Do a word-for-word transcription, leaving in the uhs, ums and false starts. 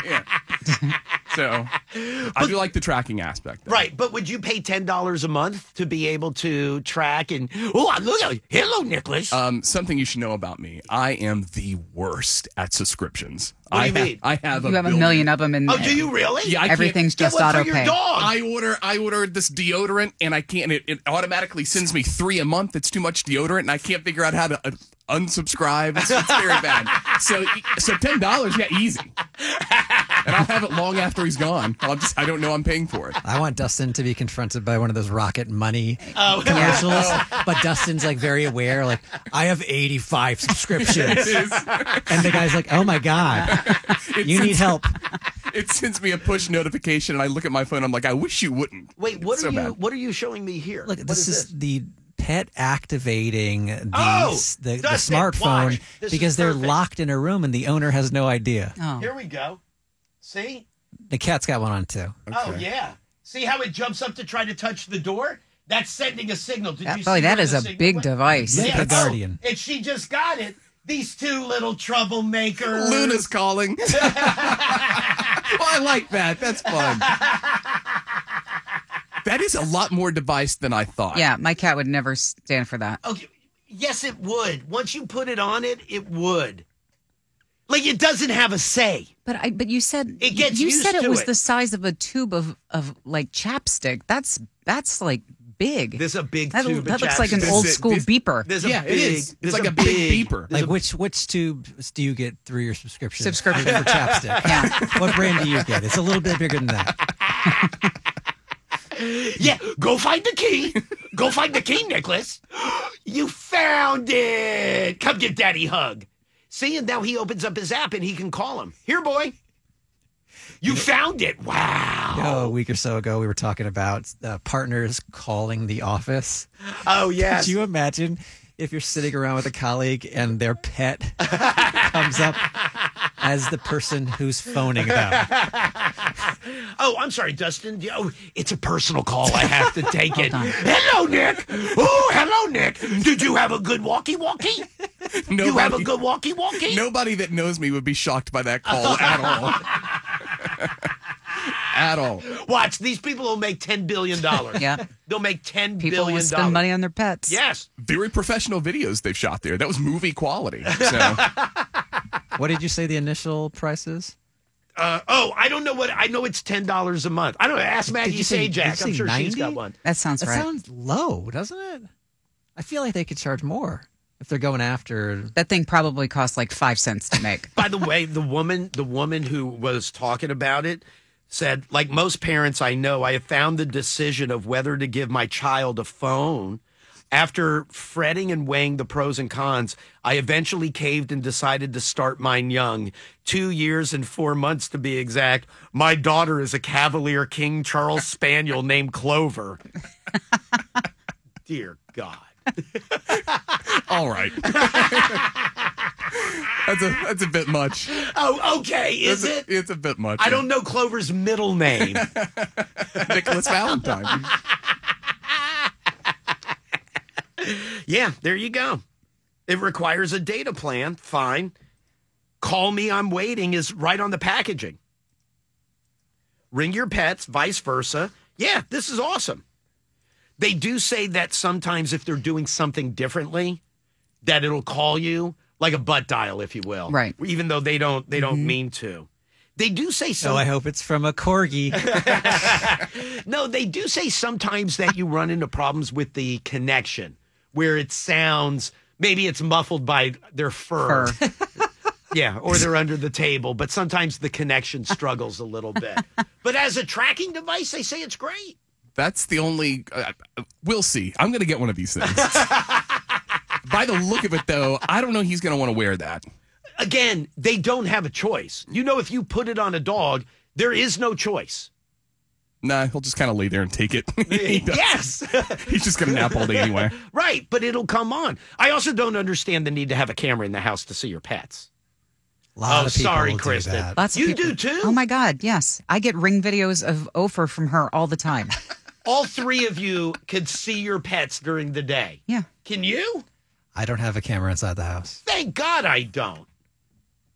Yeah. So I do like the tracking aspect. Though. Right, but would you pay ten dollars a month to be able to track and, oh, look at hello, Nicholas. Um, something you should know about me. I am the worst at subscriptions. What do you I mean? Ha- I have You a have a billion. million of them. And Oh, do you really? Yeah, I everything's can't- just Get one auto for your pay. dog. I order I ordered this deodorant and I can't it, it automatically sends me three a month. It's too much deodorant and I can't figure out how to uh, unsubscribe. It's, it's very bad. So so ten dollars, yeah, easy. And I'll have it long after he's gone. I'll just I don't know I'm paying for it. I want Dustin to be confronted by one of those Rocket Money Oh. commercials, but Dustin's like very aware, like, I have eighty-five subscriptions. And the guy's like, oh my God, you need help. It sends me a push notification and I look at my phone. I'm like, I wish you wouldn't. Wait, what It's are so you? bad. What are you showing me here? Look, What this is, this? the pet activating the, Oh, the, the Dustin, smartphone watch. This is because they're perfect. locked in a room and the owner has no idea. Oh. Here we go. See? The cat's got one on too. Oh yeah. See how it jumps up to try to touch the door? That's sending a signal. Did That- you boy, see that where is the a signal big went? device. Yeah. The oh, Guardian. and she just got it. These two little troublemakers. Luna's calling. Well, I like that. That's fun. That is a lot more device than I thought. Yeah, my cat would never stand for that. Okay. Yes, it would. Once you put it on it, it would. Like it doesn't have a say. But I but you said It gets you used said it to was it. the size of a tube of, of like chapstick. That's that's like big. There's a big that, tube of that looks like an chapstick. old This- school this- beeper. There's a Yeah, big, it is. there's It's like a a big big beeper. there's Like a- which which tubes do you get through your subscription? Subscription. for chapstick. Yeah. What brand do you get? It's a little bit bigger than that. Yeah, go find the key. Go find the key, Nicholas. You found it. Come get Daddy hug. See, and now he opens up his app and he can call him. Here, boy. You found it. Wow. You know, a week or so ago, we were talking about uh, partners calling the office. Oh, yes. Could you imagine if you're sitting around with a colleague and their pet comes up as the person who's phoning them? Oh, I'm sorry, Dustin. Oh, it's a personal call. I have to take it. Hello, Nick. Oh, hello, Nick. Did you have a good walkie-walkie? Nobody, You have a good walkie-walkie? nobody that knows me would be shocked by that call at all. At all. Watch, these people will make ten billion dollars. Yeah. They'll make ten People billion will dollars. spend money on their pets. Yes. Very professional videos they've shot there. That was movie quality. So What did you say the initial price is? Uh, oh, I don't know what. I know it's ten dollars a month. I don't know. Ask Maggie you say- Sajak. did you I'm say sure she's ninety? got one. That sounds That right. sounds low, doesn't it? I feel like they could charge more if they're going after. That thing probably costs like five cents to make. By the way, the woman, the woman who was talking about it, said, like most parents I know, I have found the decision of whether to give my child a phone. After fretting and weighing the pros and cons, I eventually caved and decided to start mine young. Two years and four months to be exact. My daughter is a Cavalier King Charles Spaniel named Clover. Dear God. all right. That's a that's a bit much. Oh, okay. Is It's a, it? it's a bit much. I don't know Clover's middle name. Nicholas Valentine. Yeah, there you go. It requires a data plan. Fine. Call me, I'm waiting is right on the packaging. Ring your pets, vice versa. Yeah, this is awesome. They do say that sometimes if they're doing something differently, that it'll call you like a butt dial, if you will. Right. Even though they don't they don't mean to. They do say So some, I hope it's from a corgi. No, they do say sometimes that you run into problems with the connection where it sounds, maybe it's muffled by their fur. Fur. Yeah, or they're under the table, but sometimes the connection struggles a little bit. But as a tracking device, they say it's great. That's the only. Uh, we'll see. I'm going to get one of these things. By the look of it, though, I don't know he's going to want to wear that. Again, they don't have a choice. You know, if you put it on a dog, there is no choice. Nah, he'll just kind of lay there and take it. He does. Yes. He's just going to nap all day anyway. Right, but it'll come on. I also don't understand the need to have a camera in the house to see your pets. A lot Oh, of people sorry, will do Kristen. that. Lots of You people- do too? Oh my God, yes. I get ring videos of Ofer from her all the time. All three of you could see your pets during the day. Yeah. Can you? I don't have a camera inside the house. Thank God I don't.